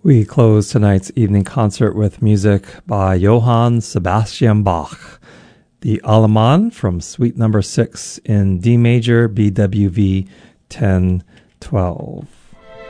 We close tonight's evening concert with music by Johann Sebastian Bach, the Allemande from Suite Number 6 in D major, BWV 1012.